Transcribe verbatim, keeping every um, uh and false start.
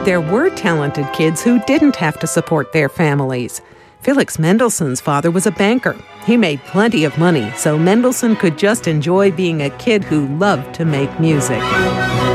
There were talented kids who didn't have to support their families. Felix Mendelssohn's father was a banker. He made plenty of money, so Mendelssohn could just enjoy being a kid who loved to make music.